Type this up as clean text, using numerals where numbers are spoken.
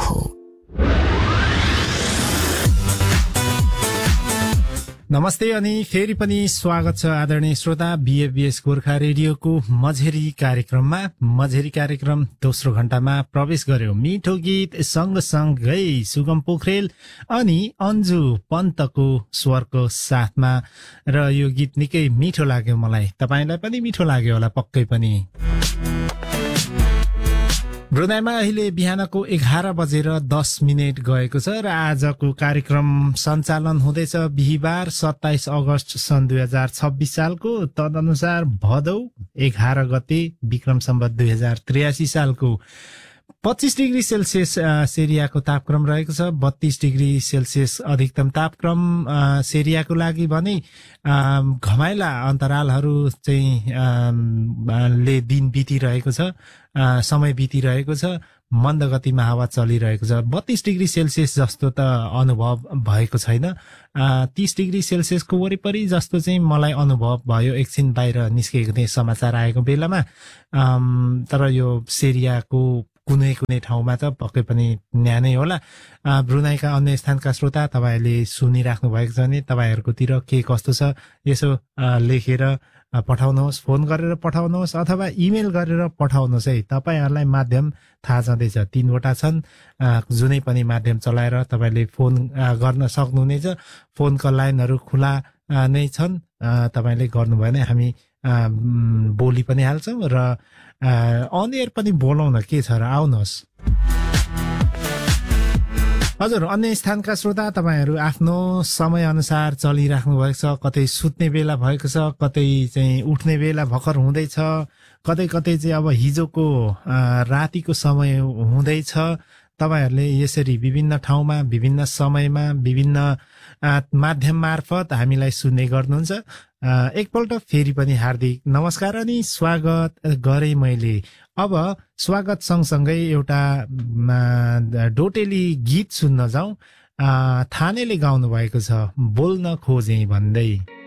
हो। नमस्ते अनि फेरि पनि स्वागत छ आदरणीय श्रोता बीएफबीएस गोर्खा रेडियोको मझेरी कार्यक्रममा। मझेरी कार्यक्रम दोस्रो घण्टामा प्रवेश गर्यो। मिठो गीत सँगसँगै सुगम पोखरेल अनि अन्जु पन्तको स्वरको साथमा, र यो गीत निकै मिठो लाग्यो मलाई। तपाईलाई पनि मिठो लाग्यो होला पक्कै पनि। ब्रुनाईमा अहिले बिहानको 11:10 गएको छ र आजको कार्यक्रम सञ्चालन हुँदैछ बिहिबार 27 अगस्त सन् 2026 सालको, तदनुसार भदौ 11 गते विक्रम सम्वत 2083 सालको 25 डिग्री सेल्सियस सेरियाको तापक्रम रहेको छ। 32 डिग्री सेल्सियस अधिकतम तापक्रम सेरियाको लागि भने घमाइला अन्तरालहरू चाहिँ ले दिन बितिरहेको छ, समय बितिरहेको छ। मन्द गतिमा हावा चलिरहेको छ। 32 डिग्री सेल्सियस जस्तो त अनुभव भएको छैन। 30 डिग्री सेल्सियसको वरिपरि जस्तो चाहिँ मलाई अनुभव भयो एकछिन बाहिर निस्केको थिएँ समाचार आएको बेलामा। तर यो सेरियाको कुनै कुनै ठाउँमा त पक्कै पनि न्यानै होला। ब्रुनाईका अन्य स्थानका श्रोता तपाईँहरूले सुनिराख्नु भएको छ भने तपाईँहरूकोतिर के कस्तो छ यसो लेखेर पठाउनुहोस्, फोन गरेर पठाउनुहोस् अथवा इमेल गरेर पठाउनुहोस् है। तपाईँहरूलाई माध्यम थाहा छँदैछ, 3 वटा छन्। जुनै पनि माध्यम चलाएर तपाईँले फोन गर्न सक्नुहुनेछ। फोनका लाइनहरू खुला नै छन्। तपाईँले गर्नुभयो भने हामी बोली पनि हाल्छौँ र अन एयर पनि बोलाउँ न, के छ र, आउनुहोस्। हजुर, अन्य स्थानका श्रोता तपाईँहरू आफ्नो समयअनुसार चलिराख्नु भएको छ। कतै सुत्ने बेला भएको छ, कतै चाहिँ उठ्ने बेला भर्खर हुँदैछ, कतै कतै चाहिँ अब हिजोको रातिको समय हुँदैछ। तपाईहरूले यसरी विभिन्न ठाउँमा, विभिन्न समयमा, विभिन्न माध्यम मार्फत हामीलाई सुन्ने गर्नुहुन्छ। एकपल्ट फेरि पनि हार्दिक नमस्कार अनि स्वागत गरे मैले। अब स्वागत सँगसँगै एउटा डोटेली गीत सुन्न जाउँ। थानेले गाउनु भएको छ, बोल्न खोजेँ भन्दै।